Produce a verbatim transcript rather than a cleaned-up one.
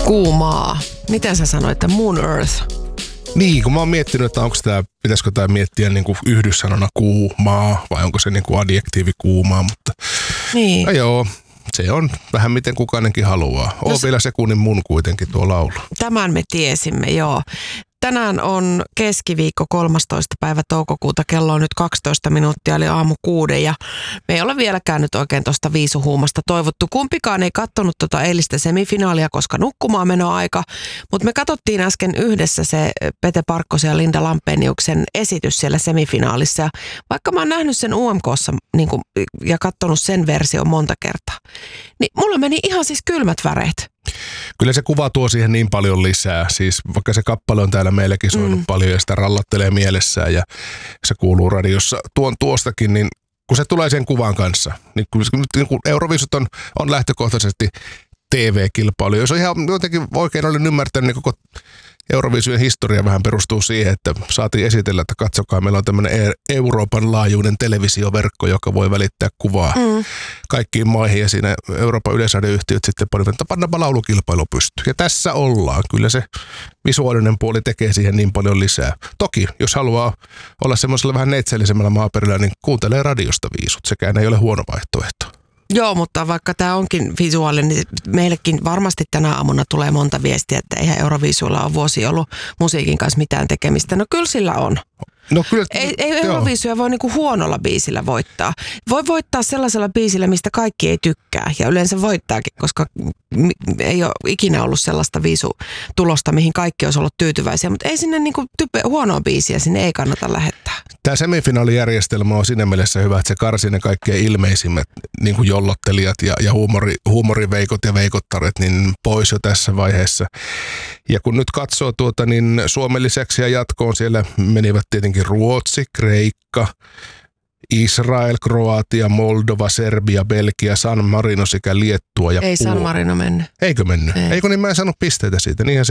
Kuumaa. Miten sä sanoit, että Moon Earth? Niin, kun mä oon miettinyt, että onko tämä, pitäisikö tämä miettiä niin kuin yhdyssanana kuumaa vai onko se niin kuin adjektiivi kuumaa, mutta Niin. no joo, se on vähän miten kukainenkin haluaa. On No, vielä sekunnin mun kuitenkin tuo laulu. Tämän me tiesimme, joo. Tänään on keskiviikko kolmastoista päivä toukokuuta, kello on nyt kaksitoista minuuttia, eli aamu kuuden, ja me ei ole vieläkään nyt oikein tuosta viisuhuumasta toivottu. Kumpikaan ei katsonut tuota eilistä semifinaalia, koska nukkumaan menoaika, mutta me katsottiin äsken yhdessä se Pete Parkkosen ja Linda Lampeniuksen esitys siellä semifinaalissa, ja vaikka mä oon nähnyt sen U M K:ssa niin kuin, ja katsonut sen version monta kertaa, niin mulla meni ihan siis kylmät väreet. Kyllä se kuva tuo siihen niin paljon lisää. Siis vaikka se kappale on täällä meilläkin soinut mm. paljon ja sitä rallattelee mielessään ja se kuuluu radiossa tuon tuostakin, niin kun se tulee sen kuvan kanssa, niin kun Euroviisut on, on lähtökohtaisesti T V-kilpailu. Jos on ihan jotenkin oikein olen ymmärtänyt, niin koko Euroviisujen historia vähän perustuu siihen, että saatiin esitellä, että katsokaa, meillä on tämmöinen Euroopan laajuinen televisioverkko, joka voi välittää kuvaa mm. kaikkiin maihin ja siinä Euroopan yleisradioyhtiöt sitten panivat, että pannaanpa laulukilpailu pystyyn. Ja tässä ollaan. Kyllä se visuaalinen puoli tekee siihen niin paljon lisää. Toki, jos haluaa olla semmoisella vähän neitsellisemmällä maaperillä, niin kuuntelee radiosta viisut. Sekään ei ole huono vaihtoehto. Joo, mutta vaikka tämä onkin visuaalinen, niin meillekin varmasti tänä aamuna tulee monta viestiä, että eihän Euroviisuilla ole vuosi ollut musiikin kanssa mitään tekemistä. No kyllä sillä on. No kyllä, ei ei Euroviisuja voi niinku huonolla biisillä voittaa. Voi voittaa sellaisella biisillä, mistä kaikki ei tykkää. Ja yleensä voittaakin, koska ei ole ikinä ollut sellaista viisutulosta, mihin kaikki olisi ollut tyytyväisiä. Mutta ei sinne niinku type, huonoa biisiä, sinne ei kannata lähettää. Tämä semifinaalijärjestelmä on siinä mielessä hyvä, että se karsii ne kaikkein ilmeisimmät niin kuin jollottelijat ja, ja huumori, huumoriveikot ja veikottaret niin pois jo tässä vaiheessa. Ja kun nyt katsoo tuota, niin Suomen lisäksi ja jatkoon siellä menivät tietenkin Ruotsi, Kreikka, Israel, Kroatia, Moldova, Serbia, Belgia, San Marino sekä Liettua ja Ei Puola. San Marino mennyt. Eikö mennyt? Ei. Eikö niin mä en saanut pisteitä siitä? Niinhän se